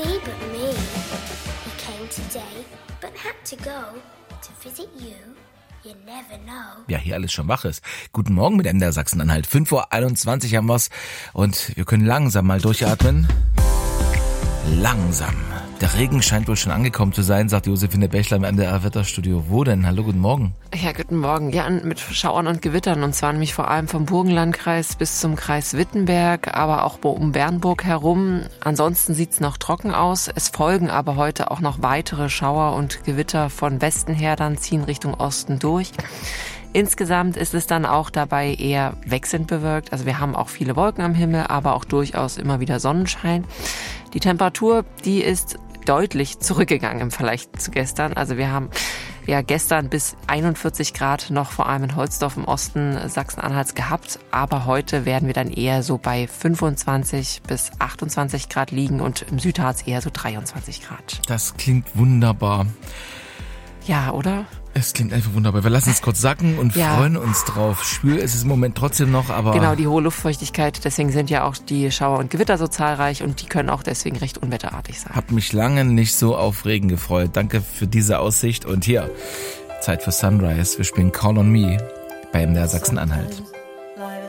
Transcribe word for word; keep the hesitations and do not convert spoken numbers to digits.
see but me. He came today, but had to go to visit you. You never know. Ja, hier alles schon wach ist. Guten Morgen mit M D R Sachsen-Anhalt. fünf Uhr einundzwanzig haben wir's und wir können langsam mal durchatmen. Langsam. Der Regen scheint wohl schon angekommen zu sein, sagt Josephine Bechler im M D R-Wetterstudio. Wo denn? Hallo, guten Morgen. Ja, guten Morgen. Ja, mit Schauern und Gewittern. Und zwar nämlich vor allem vom Burgenlandkreis bis zum Kreis Wittenberg, aber auch um Bernburg herum. Ansonsten sieht's noch trocken aus. Es folgen aber heute auch noch weitere Schauer und Gewitter von Westen her, dann ziehen Richtung Osten durch. Insgesamt ist es dann auch dabei eher wechselnd bewölkt. Also wir haben auch viele Wolken am Himmel, aber auch durchaus immer wieder Sonnenschein. Die Temperatur, die ist deutlich zurückgegangen im Vergleich zu gestern. Also wir haben ja gestern bis einundvierzig Grad noch vor allem in Holzdorf im Osten Sachsen-Anhalts gehabt. Aber heute werden wir dann eher so bei fünfundzwanzig bis achtundzwanzig Grad liegen und im Südharz eher so dreiundzwanzig Grad. Das klingt wunderbar. Ja, oder? Es klingt einfach wunderbar. Wir lassen es kurz sacken und ja. freuen uns drauf. Schwül ist es im Moment trotzdem noch, aber... Genau, die hohe Luftfeuchtigkeit. Deswegen sind ja auch die Schauer und Gewitter so zahlreich und die können auch deswegen recht unwetterartig sein. Hab mich lange nicht so auf Regen gefreut. Danke für diese Aussicht. Und hier, Zeit für Sunrise. Wir spielen Call on Me bei M D R Sachsen-Anhalt.